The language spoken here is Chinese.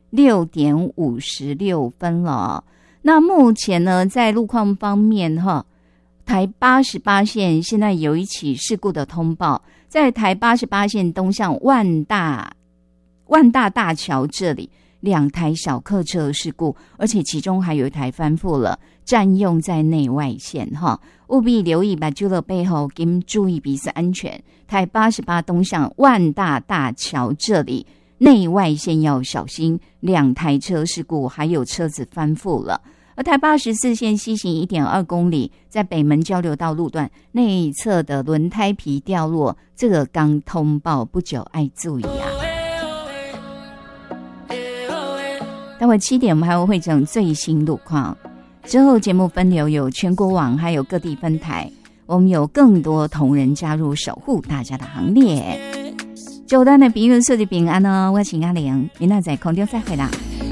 6点56分了。那目前呢，在路况方面台88线现在有一起事故的通报，在台88线东向万大大桥这里2台小客车事故，而且其中还有一台翻覆了，占用在内外线务必留意把救了背后，跟注意彼此安全。台88东向万大大桥这里内外线要小心，2台车事故，还有车子翻覆了。而台84线西行 1.2 公里，在北门交流道路段内侧的轮胎皮掉落，这个刚通报不久，爱注意啊。待会7点我们还会整最新路况，之后节目分流有全国网还有各地分台，我们有更多同仁加入守护大家的行列。祝咱的朋友顺利平安哦，我是阿玲，明仔载空中再会啦。